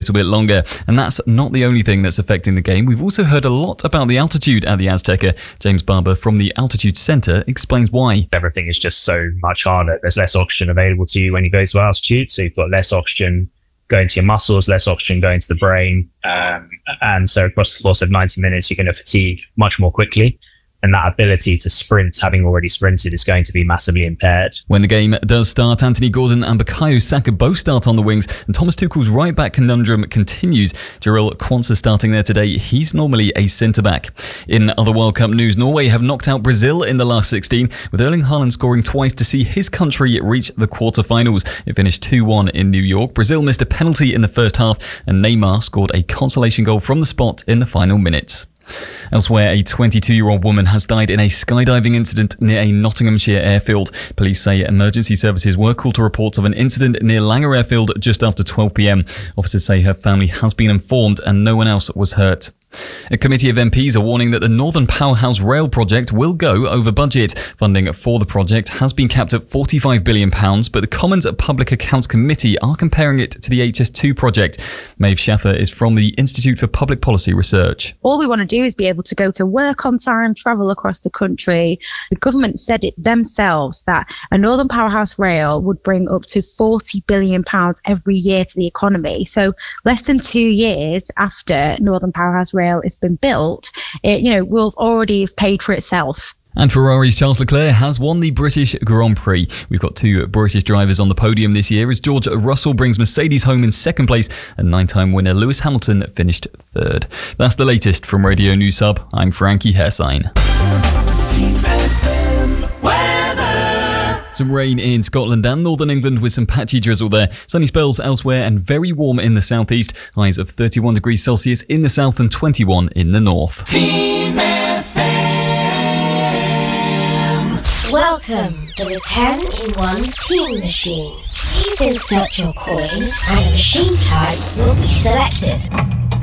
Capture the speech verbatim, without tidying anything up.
little bit longer. And that's not the only thing that's affecting the game. We've also heard a lot about the altitude at the Azteca. James Barber from the Altitude Centre explains why. Everything is just so much harder. There's less oxygen available to you when you go to altitude, so you've got less oxygen going to your muscles, less oxygen going to the brain. Um, and so across the course of ninety minutes, you're going to fatigue much more quickly. And that ability to sprint, having already sprinted, is going to be massively impaired. When the game does start, Anthony Gordon and Bukayo Saka both start on the wings, and Thomas Tuchel's right-back conundrum continues. Jarell Quansah starting there today. He's normally a centre-back. In other World Cup news, Norway have knocked out Brazil in the last sixteen, with Erling Haaland scoring twice to see his country reach the quarter-finals. It finished two one in New York. Brazil missed a penalty in the first half, and Neymar scored a consolation goal from the spot in the final minutes. Elsewhere, a twenty-two-year-old woman has died in a skydiving incident near a Nottinghamshire airfield. Police say emergency services were called to reports of an incident near Langer Airfield just after twelve p.m. Officers say her family has been informed and no one else was hurt. A committee of M Ps are warning that the Northern Powerhouse Rail project will go over budget. Funding for the project has been capped at forty-five billion pounds, but the Commons Public Accounts Committee are comparing it to the H S two project. Maeve Schaffer is from the Institute for Public Policy Research. All we want to do is be able to go to work on time, travel across the country. The government said it themselves that a Northern Powerhouse Rail would bring up to forty billion pounds every year to the economy. So less than two years after Northern Powerhouse Rail has been built, it, you know, will already have paid for itself. And Ferrari's Charles Leclerc has won the British Grand Prix. We've got two British drivers on the podium this year as George Russell brings Mercedes home in second place and nine-time winner Lewis Hamilton finished third. That's the latest from Radio News Hub. I'm Frankie Hersign. Some rain in Scotland and northern England with some patchy drizzle there. Sunny spells elsewhere and very warm in the southeast. Highs of thirty-one degrees Celsius in the south and twenty-one in the north. Team F M. Welcome to the ten in one Team Machine. Please insert your coin and a machine type will be selected.